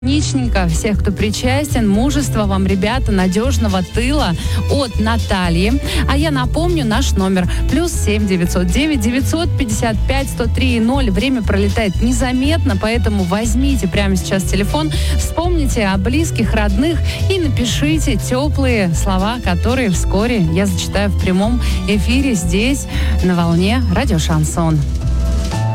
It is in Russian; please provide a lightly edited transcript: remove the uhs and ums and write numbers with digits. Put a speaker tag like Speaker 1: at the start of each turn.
Speaker 1: Ничненько всех, кто причастен, мужества вам, ребята, надежного тыла от Натальи. А я напомню наш номер +7 909 955 103 0. Время пролетает незаметно, поэтому возьмите прямо сейчас телефон, вспомните о близких, родных и напишите теплые слова, которые вскоре я зачитаю в прямом эфире здесь, на волне Радио Шансон.